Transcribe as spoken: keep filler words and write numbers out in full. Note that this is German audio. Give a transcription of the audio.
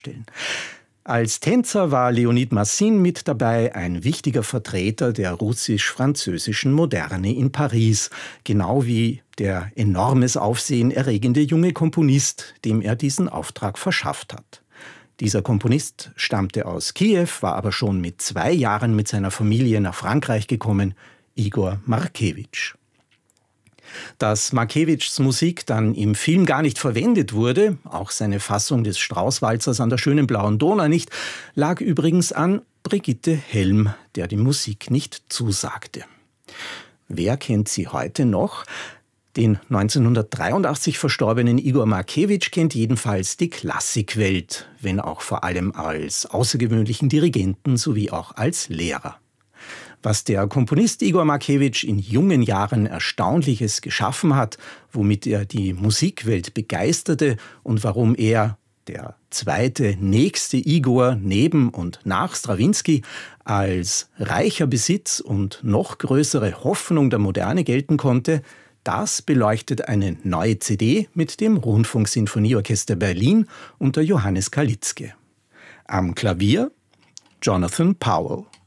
Als Tänzer war Leonid Massin mit dabei, ein wichtiger Vertreter der russisch-französischen Moderne in Paris, genau wie der enormes Aufsehen erregende junge Komponist, dem er diesen Auftrag verschafft hat. Dieser Komponist stammte aus Kiew, war aber schon mit zwei Jahren mit seiner Familie nach Frankreich gekommen, Igor Markewitsch. Dass Markewitschs Musik dann im Film gar nicht verwendet wurde, auch seine Fassung des Straußwalzers an der schönen blauen Donau nicht, lag übrigens an Brigitte Helm, der die Musik nicht zusagte. Wer kennt sie heute noch? Den neunzehnhundertdreiundachtzig verstorbenen Igor Markewitsch kennt jedenfalls die Klassikwelt, wenn auch vor allem als außergewöhnlichen Dirigenten sowie auch als Lehrer. Was der Komponist Igor Markewitsch in jungen Jahren Erstaunliches geschaffen hat, womit er die Musikwelt begeisterte und warum er, der zweite, nächste Igor neben und nach Strawinski, als reicher Besitz und noch größere Hoffnung der Moderne gelten konnte, das beleuchtet eine neue C D mit dem Rundfunksinfonieorchester Berlin unter Johannes Kalitzke. Am Klavier Jonathan Powell.